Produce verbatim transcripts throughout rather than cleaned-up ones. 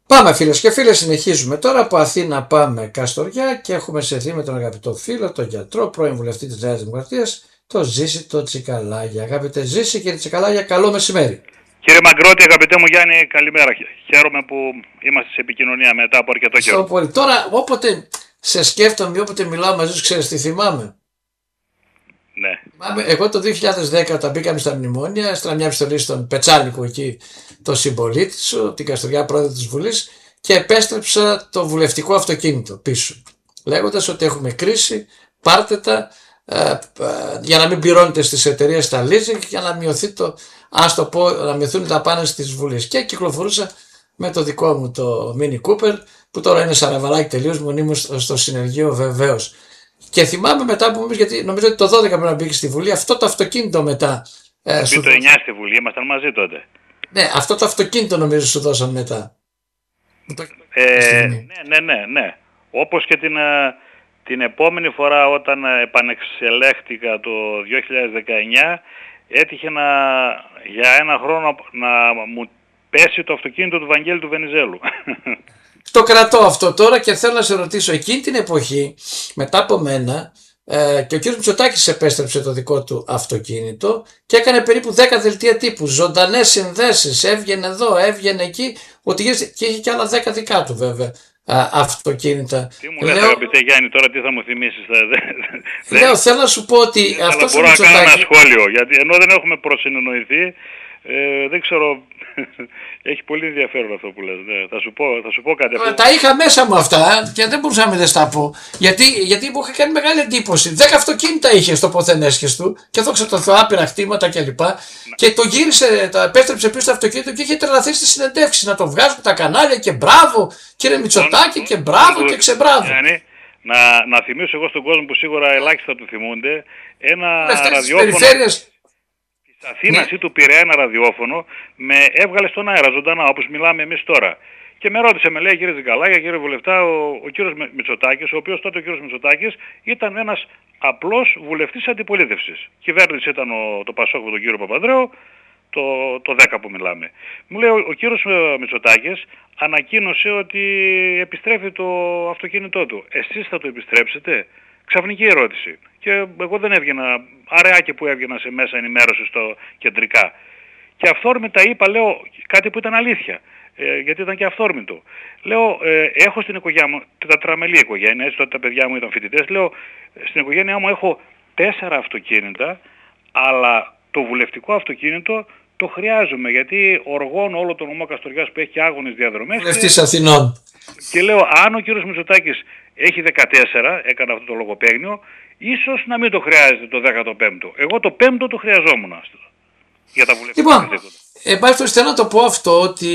Πάμε φίλες και φίλες, συνεχίζουμε τώρα από Αθήνα, πάμε Καστοριά και έχουμε σεθεί με τον αγαπητό φίλο, τον γιατρό, πρώην βουλευτή της Νέας Δημοκρατίας, το Ζήση το Τσικαλάγια. Αγαπητέ Ζήση, κύριε Τσικαλάγια, καλό μεσημέρι. Κύριε Μαγκρότη, αγαπητέ μου Γιάννη, καλημέρα. Χαίρομαι που είμαστε σε επικοινωνία μετά από αρκετό καιρό. Πολύ. Τώρα, όποτε σε σκέφτομαι, όποτε μιλάω μαζί σου, ξέρεις τι θυμάμαι. Ναι. Εγώ το δύο χιλιάδες δέκα, όταν μπήκαμε στα μνημόνια, έστειλα μια επιστολή στον Πετσάλικο εκεί, το συμπολίτη σου, την Καστοριά πρόεδρο της Βουλής, και επέστρεψα το βουλευτικό αυτοκίνητο πίσω. Λέγοντας ότι έχουμε κρίση, πάρτε τα, ε, ε, για να μην πληρώνετε στις εταιρείες τα leasing, για να μειωθεί το, ας το πω, να μειωθούν τα πάνε της Βουλής. Και κυκλοφορούσα με το δικό μου το Mini Cooper, που τώρα είναι σαραβαλάκι τελείως, μονίμως στο συνεργείο βεβαίως. Και θυμάμαι μετά που μου είπες, γιατί νομίζω ότι το δώδεκα πρέπει να μπήκε στη Βουλή, αυτό το αυτοκίνητο μετά. Ε, σου... Το εννιά στη Βουλή, ήμασταν μαζί τότε. Ναι, αυτό το αυτοκίνητο νομίζω σου δώσαν μετά. Ε, ναι, ναι, ναι, ναι. Όπως και την, την επόμενη φορά όταν επανεξελέχτηκα το δύο χιλιάδες δεκαεννιά, έτυχε να, για ένα χρόνο να μου πέσει το αυτοκίνητο του Βαγγέλη του Βενιζέλου. Το κρατώ αυτό τώρα και θέλω να σε ρωτήσω, εκείνη την εποχή, μετά από μένα, ε, και ο κύριος Μητσοτάκης επέστρεψε το δικό του αυτοκίνητο και έκανε περίπου δέκα δελτία τύπου, ζωντανές συνδέσεις, έβγαινε εδώ, έβγαινε εκεί, ότι και είχε και άλλα δέκα δικά του βέβαια α, αυτοκίνητα. Τι μου λέτε, αγαπητέ Γιάννη, τώρα τι θα μου θυμίσεις? Θα... Λέω, θέλω να σου πω ότι αλλά αυτός μπορώ ο να κάνω Μητσοτάκης... ένα σχόλιο, γιατί ενώ δεν έχουμε προσυνεννοηθεί, ε, δεν ξέρω... Έχει πολύ ενδιαφέρον αυτό που λες. Ναι. Θα, σου πω, θα σου πω κάτι. Αυτό. Τα είχα μέσα μου αυτά και δεν μπορούσα να μην δεν τα πω. Γιατί, γιατί μου είχε κάνει μεγάλη εντύπωση. Δέκα αυτοκίνητα είχε στο πόθεν έσχες του και δόξα τω Θεώ, άπειρα χτήματα κλπ. Και, και το γύρισε, το επέστρεψε πίσω στο αυτοκίνητο και είχε τρελαθεί στις συνεντεύξεις να το βγάζουν τα κανάλια και μπράβο κύριε Μητσοτάκη και μπράβο και ξεμπράβο. Yani, να, να θυμίσω εγώ στον κόσμο που σίγουρα ελάχιστα του θυμούνται ένα ραδιόφωνο. Της Αθήνας ή του Πειραιά ένα ραδιόφωνο με έβγαλε στον αέρα ζωντανά όπως μιλάμε εμείς τώρα. Και με ρώτησε, με λέει, κύριε Τσικαλάγια, κύριε Βουλευτά, ο, ο κύριος Μητσοτάκης, ο οποίος τότε ο κύριος Μητσοτάκης ήταν ένας απλός βουλευτής αντιπολίτευσης. Κυβέρνηση ήταν ο, το Πασόκ με τον κύριο Παπανδρέου, το, το δέκα που μιλάμε. Μου λέει, ο, ο κύριος Μητσοτάκης ανακοίνωσε ότι επιστρέφει το αυτοκίνητό του. Εσείς θα το επιστρέψετε? Ξαφνική ερώτηση. Και εγώ δεν έβγαινα, αραιάκι που έβγαινα σε μέσα ενημέρωση στο κεντρικά. Και αυθόρμητα είπα, λέω, κάτι που ήταν αλήθεια. Ε, γιατί ήταν και αυθόρμητο. Λέω, ε, έχω στην οικογένεια μου, τετραμελή οικογένεια, έτσι τότε τα παιδιά μου ήταν φοιτητές, λέω, στην οικογένειά μου έχω τέσσερα αυτοκίνητα, αλλά το βουλευτικό αυτοκίνητο το χρειάζομαι, γιατί οργώνω όλο τον νομό Καστοριάς που έχει άγονες διαδρομές. Βουλευτής Αθηνών. Και λέω, αν ο κύριος Μητσοτάκης έχει δεκατέσσερα, έκανα αυτό το λογοπαίγνιο, ίσως να μην το χρειάζεται το δέκατο πέμπτο. Εγώ το πέμπτο το χρειαζόμουν για τα βουλευτικά λοιπόν, καθήκοντα. Ε, Πάλι θέλω να το πω αυτό, ότι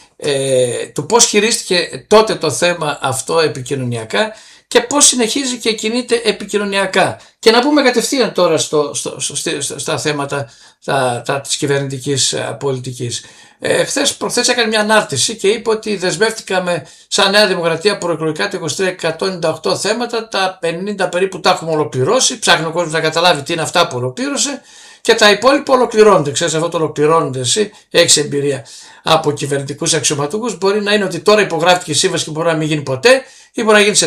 ε, το πώς χειρίστηκε τότε το θέμα αυτό επικοινωνιακά και πώς συνεχίζει και κινείται επικοινωνιακά. Και να πούμε κατευθείαν τώρα στο, στο, στο, στο, στα θέματα τα, τα, της κυβερνητικής α, πολιτικής. Ε, χθες, προχθές έκανε μια ανάρτηση και είπε ότι δεσμεύτηκαμε σαν Νέα Δημοκρατία προεκλογικά το είκοσι τρία εκατόν ενενήντα οκτώ θέματα, τα πενήντα περίπου τα έχουμε ολοκληρώσει, ψάχνει ο κόσμος να καταλάβει τι είναι αυτά που ολοκλήρωσε. Και τα υπόλοιπα ολοκληρώνονται. Ξέρεις, αυτό το ολοκληρώνονται εσύ. Έχεις εμπειρία από κυβερνητικούς αξιωματούχους. Μπορεί να είναι ότι τώρα υπογράφηκε η σύμβαση και μπορεί να μην γίνει ποτέ, ή μπορεί να γίνει σε